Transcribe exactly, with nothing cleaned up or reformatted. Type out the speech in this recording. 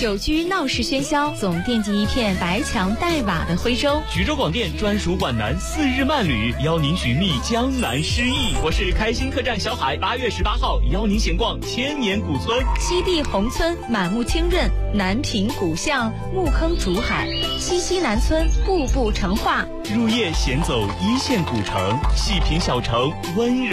久居闹市喧嚣，总惦记一片白墙黛瓦的徽州。 徐州广电专属皖南四日漫旅，邀您寻觅江南诗意。我是开心客栈小海，八月十八号邀您闲逛千年古村。 西递宏村满目清润，南屏古巷木坑竹海，西溪南村步步成画。 入夜闲走一线古城，细品小城温柔。